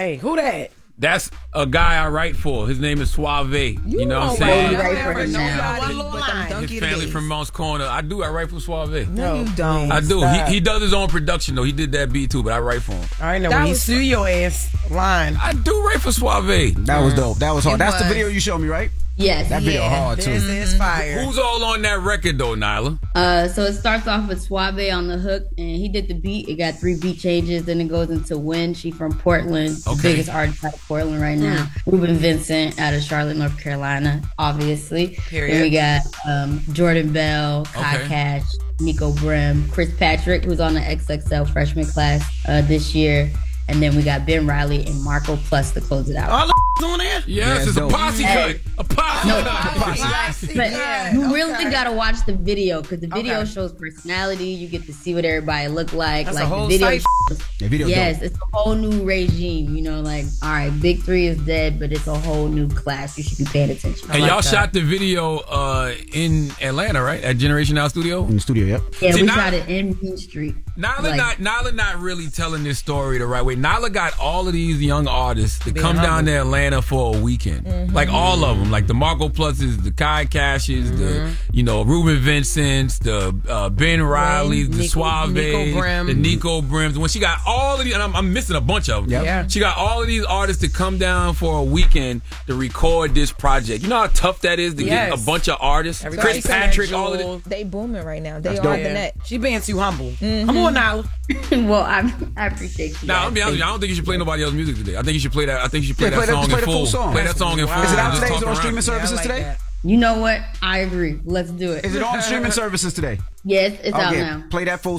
Hey, who that? That's a guy I write for. His name is Suave. You know what I'm saying? His family from Mounts Corner. I write for Suave. No, you don't. I do. He does his own production though. He did that beat too, but I write for him. I know when he sue your ass line. I do write for Suave. That was dope. That was hard. That's the video you showed me, right? Yes. That video hard too. This is fire. Who's all on that record though, Nyla? So it starts off with Suave on the hook, and he did the beat. It got 3 beat changes, then it goes into Win. She from Portland, the biggest artist out of Portland right now. Ruben Vincent out of Charlotte, North Carolina, obviously. Period. Then we got Jordan Bell, Kai Cash, Nico Brim, Chris Patrick, who's on the XXL freshman class this year. And then we got Ben Riley and Marco Plus to close it out. All the on there? Yes, it's dope. A posse cut. A posse cut. But you really gotta watch the video because the video shows personality. You get to see what everybody look like. That's like a whole the video. site. The video Yes, dope. it's a whole new regime. You know, like all right, Big 3 is dead, but it's a whole new class. You should be paying attention. And y'all shot the video in Atlanta, right? At Generation Now Studio? In the studio, yep. Yeah, we shot it in Main Street. Nyla not really telling this story the right way. Nyla got all of these young artists to come down to Atlanta for a weekend. Like all of them. Like the Marco Pluses, the Kai Cashes, the Ruben Vincents, the Ben Rileys, the Suave, the Nico Brims. When she got all of these, and I'm missing a bunch of them. Yep. Yeah. She got all of these artists to come down for a weekend to record this project. You know how tough that is to get a bunch of artists? Everybody Chris Patrick, all of this. They booming right now. They That's are dope. on the net. She being too humble. Come on, Nyla. Well, I appreciate you. Nah, I'll be honest with you. I don't think you should play nobody else's music today. I think you should play that. I think you should play that song in full. Play that song in full. Is it out and just today? talk Is it on around streaming it. services like today? that. You know what? I agree. Let's do it. Is it on streaming services today? Yes, it's out Okay, now. play that full